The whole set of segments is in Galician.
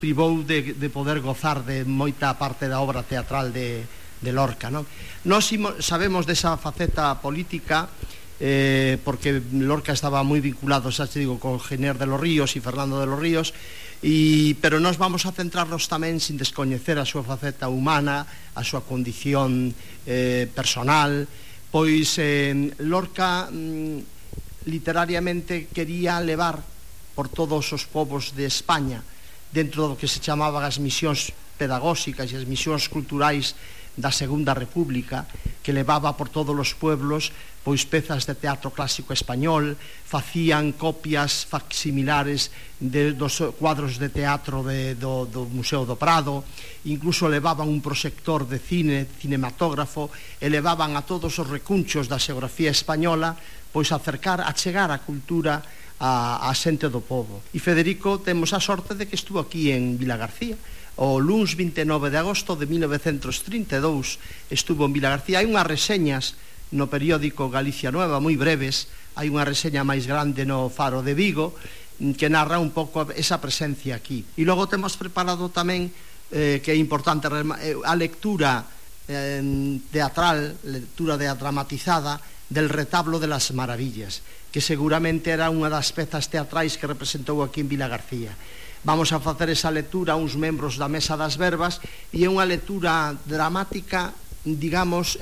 privou de poder gozar de moita parte da obra teatral de Lorca, non? Nós sabemos desa faceta política porque Lorca estaba moi vinculado, xa te digo, con Giner de los Ríos e Fernando de los Ríos, pero nós vamos a centrarnos tamén sin descoñecer a súa faceta humana, a súa condición personal. Pois Lorca literariamente quería levar por todos os povos de España, dentro do que se chamaban as misións pedagóxicas e as misións culturais da Segunda República, que levaba por todos os pueblos pois pezas de teatro clásico español, facían copias facsimilares dos cuadros de teatro do Museo do Prado, incluso levaban un proxector de cinematógrafo, e levaban a todos os recunchos da xeografía española pois a chegar a cultura a xente do povo. E Federico temos a sorte de que estuvo aquí en Vilagarcía. O luns 29 de agosto de 1932 estuvo en Vilagarcía. Hai unhas reseñas no periódico Galicia Nueva, moi breves. Hai unha reseña máis grande no Faro de Vigo que narra un pouco esa presencia aquí. E logo temos preparado tamén, que é importante, a lectura teatral, lectura dramatizada del Retablo de las Maravillas, que seguramente era unha das pezas teatrais que representou aquí en Vilagarcía. Vamos a facer esa lectura a uns membros da Mesa das Verbas, e é unha lectura dramática, digamos,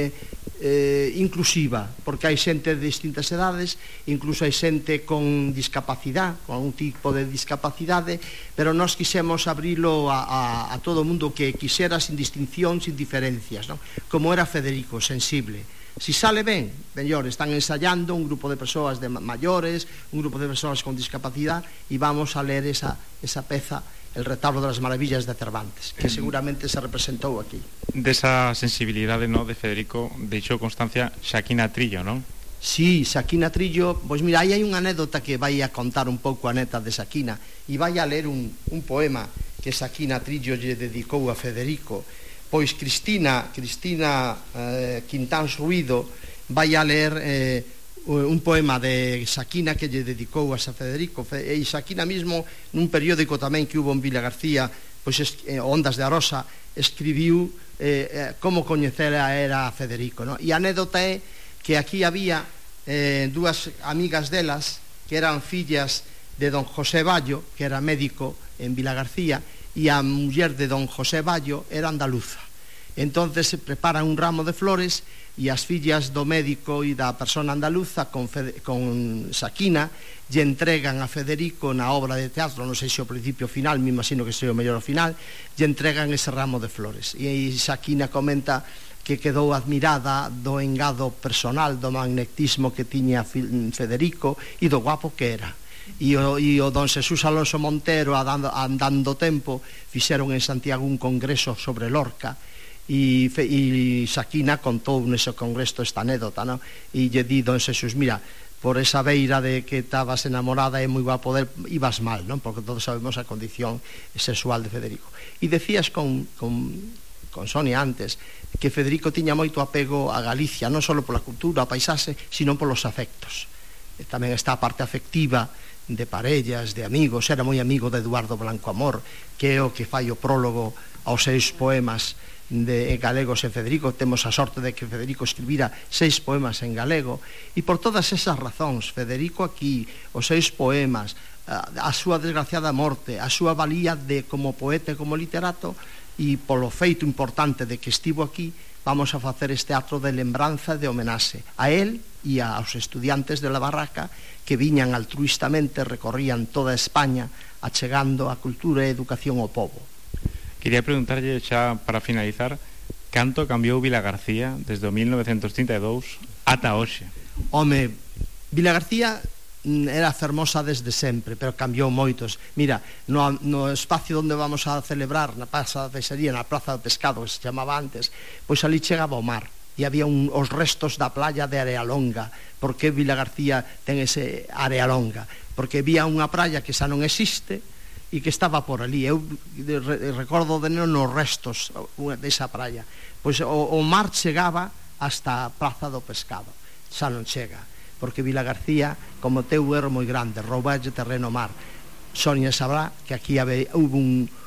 inclusiva, porque hai xente de distintas edades, incluso hai xente con discapacidade, con un tipo de discapacidade, pero nós quixemos abrilo a todo o mundo que quixera, sin distinción, sin diferencias, non? Como era Federico, sensible. Si sale ben, mellor, están ensayando un grupo de persoas maiores, un grupo de persoas con discapacidade, e vamos a ler esa peza, El Retablo de las Maravillas de Cervantes, que seguramente se representou aquí. Desa sensibilidade, no, de Federico deixou constancia Xaquina Trillo, non? Sí, Xaquina Trillo, pois mira, aí hai unha anécdota que vai a contar un pouco a neta de Xaquina, e vai a ler un poema que Xaquina Trillo lle dedicou a Federico. Pois Cristina Quintans Ruido vai a ler un poema de Xaquina que lle dedicou a Federico, e Xaquina mismo nun periódico tamén que hubo en Vilagarcía, pois Ondas de Arosa, escribiu como coñecera era a Federico, no? E a anécdota é que aquí había dúas amigas delas que eran fillas de don José Ballo, que era médico en Vilagarcía, e a muller de don José Ballo era andaluza. Entonces se preparan un ramo de flores, e as fillas do médico e da persona andaluza con Xaquina lle entregan a Federico na obra de teatro, non sei se o principio o final, me imagino que sei o mellor o final, lle entregan ese ramo de flores, e Xaquina comenta que quedou admirada do engado personal, do magnetismo que tiña Federico e do guapo que era. E o don Xesús Alonso Montero, andando tempo, fixeron en Santiago un congreso sobre Lorca, e Xaquina contou nese congreso esta anécdota, no? E lle di don Xesús, mira, por esa beira de que estabas enamorada e moi guapo del, ibas mal, non? Porque todos sabemos a condición sexual de Federico. E decías con Sonia antes que Federico tiña moito apego a Galicia, non só pola cultura, a paisaxe, sino polos afectos. Tamén está a parte afectiva de parellas, de amigos. Era moi amigo de Eduardo Blanco Amor, que é o que fai o prólogo aos 6 poemas de galegos en Federico. Temos a sorte de que Federico escribira 6 poemas en galego, e por todas esas razóns, Federico aquí, os 6 poemas, a súa desgraciada morte, a súa valía como poeta e como literato, e polo feito importante de que estivo aquí, vamos a facer este acto de lembranza, de homenaxe a él e aos estudiantes de la Barraca que viñan altruistamente, recorrían toda España achegando a cultura e a educación ao povo. Quería preguntarlle xa para finalizar, canto cambiou Vilagarcía desde o 1932 ata hoxe? Home, Vilagarcía era fermosa desde sempre, pero cambiou moitos. Mira, no espacio onde vamos a celebrar, na Praza de Sería, na Praza do Pescado, que se chamaba antes, pois ali chegaba o mar, e había os restos da playa de Arealonga. Por que Vilagarcía ten ese Arealonga? Porque había unha praia que xa non existe e que estaba por ali. Eu recordo de nos restos desa praia. Pois o mar chegaba hasta a Praza do Pescado, xa non chega, porque Vilagarcía, como teu, era moi grande, rouballe terreno ao mar. Sonia sabrá que aquí hubo